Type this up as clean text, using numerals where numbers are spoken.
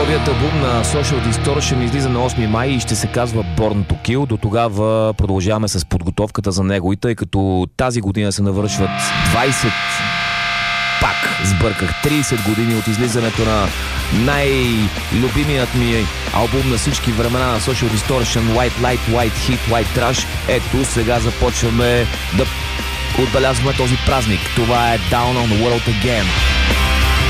Новият албум на Social Distortion излиза на 8 май и ще се казва Born to Kill. До тогава продължаваме с подготовката за него и тъй като тази година се навършват 20, пак сбърках, 30 години от излизането на най-любимият ми албум на всички времена на Social Distortion, White Light, White Heat, White Trash. Ето сега започваме да отбелязваме този празник. Това е Down on the World Again.